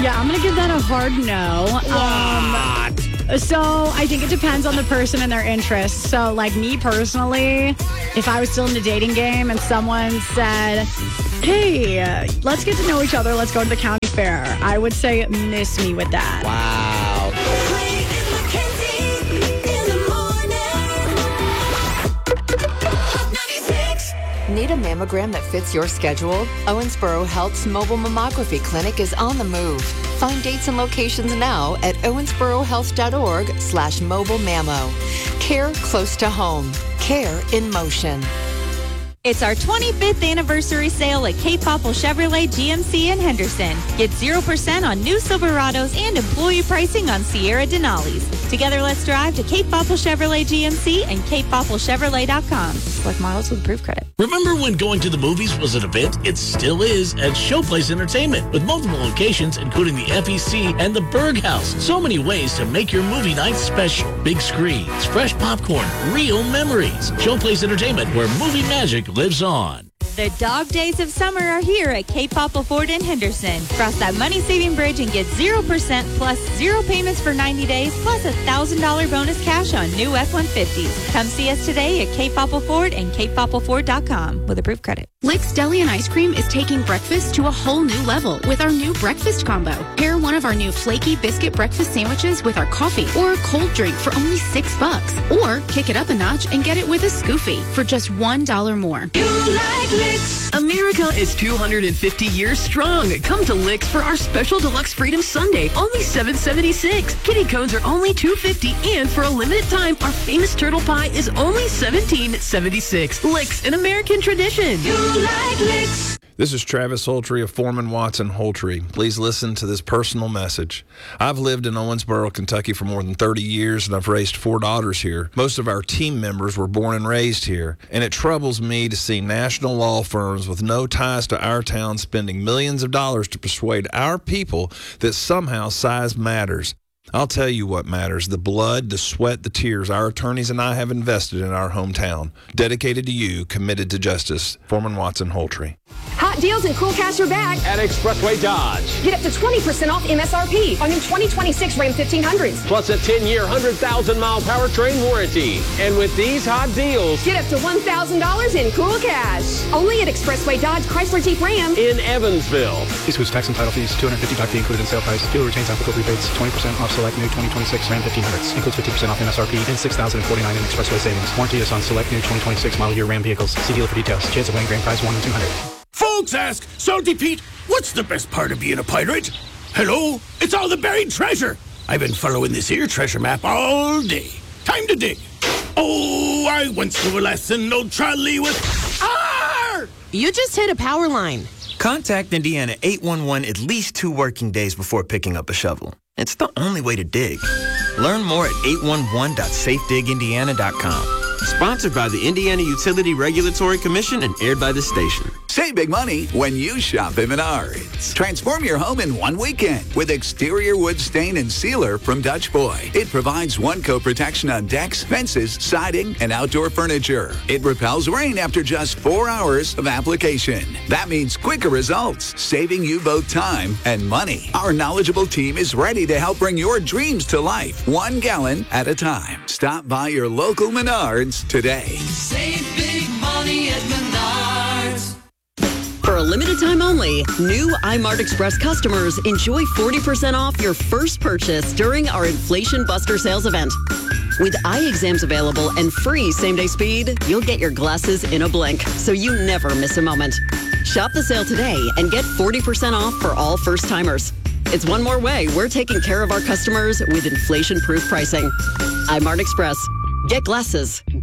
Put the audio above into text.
Yeah, I'm going to give that a hard no. So I think it depends on the person and their interests. So like me personally, if I was still in the dating game and someone said, hey, let's get to know each other, let's go to the county fair, I would say miss me with that. Wow. Need a mammogram that fits your schedule? Owensboro Health's mobile mammography clinic is on the move. Find dates and locations now at owensborohealth.org/mobile mammo. Care close to home. Care in motion. It's our 25th anniversary sale at Cape Popple Chevrolet GMC in Henderson. Get 0% on new Silverados and employee pricing on Sierra Denali's. Together, let's drive to Cape Popple Chevrolet GMC and CapePoppleChevrolet.com. Select models with approved credit. Remember when going to the movies was an event? It still is at Showplace Entertainment with multiple locations, including the FEC and the Berg House. So many ways to make your movie night special. Big screens, fresh popcorn, real memories. Showplace Entertainment, where movie magic lives on. The dog days of summer are here at Cape Popple Ford in Henderson. Cross that money-saving bridge and get 0% plus 0 payments for 90 days plus $1,000 bonus cash on new F-150s. Come see us today at Cape Popple Ford and CapePoppleFord.com with approved credit. Lick's Deli and Ice Cream is taking breakfast to a whole new level with our new breakfast combo. Pair one of our new flaky biscuit breakfast sandwiches with our coffee or a cold drink for only $6. Or kick it up a notch and get it with a Scoofy for just $1 more. You like Licks. America is 250 years strong. Come to Licks for our special deluxe Freedom Sundae, only $7.76. Kitty cones are only $2.50, and for a limited time, our famous turtle pie is only $17.76. Licks, an American tradition. You like Licks. This is Travis Holtry of Foreman Watson Holtry. Please listen to this personal message. I've lived in Owensboro, Kentucky for more than 30 years, and I've raised 4 daughters here. Most of our team members were born and raised here, and it troubles me to see national law firms with no ties to our town spending millions of dollars to persuade our people that somehow size matters. I'll tell you what matters: the blood, the sweat, the tears our attorneys and I have invested in our hometown. Dedicated to you, committed to justice. Foreman Watson Holtry. Hot deals and cool cash are back at Expressway Dodge. Get up to 20% off MSRP on new 2026 Ram 1500s. Plus a 10-year, 100,000-mile powertrain warranty. And with these hot deals, get up to $1,000 in cool cash. Only at Expressway Dodge Chrysler Jeep Ram in Evansville. This was tax and title fees, $250 fee included in sale price. Dealer retains applicable rebates, 20% off select new 2026 Ram 1500s. Includes 50% off MSRP and $6,049 in Expressway savings. Warranty is on select new 2026 model year Ram vehicles. See dealer for details. Chance of winning grand prize 1 in 200. Folks ask, Salty Pete, what's the best part of being a pirate? Hello, it's all the buried treasure. I've been following this here treasure map all day. Time to dig. Oh, I went through a lesson, no trolley with... Arr! You just hit a power line. Contact Indiana 811 at least 2 working days before picking up a shovel. It's the only way to dig. Learn more at 811.safedigindiana.com. Sponsored by the Indiana Utility Regulatory Commission and aired by the station. Save big money when you shop at Menards. Transform your home in one weekend with exterior wood stain and sealer from Dutch Boy. It provides one-coat protection on decks, fences, siding, and outdoor furniture. It repels rain after just 4 hours of application. That means quicker results, saving you both time and money. Our knowledgeable team is ready to help bring your dreams to life, 1 gallon at a time. Stop by your local Menards today. Save big money at Menards. For a limited time only, new iMart Express customers enjoy 40% off your first purchase during our Inflation Buster sales event. With eye exams available and free same-day speed, you'll get your glasses in a blink, so you never miss a moment. Shop the sale today and get 40% off for all first-timers. It's one more way we're taking care of our customers with inflation-proof pricing. iMart Express. Get glasses.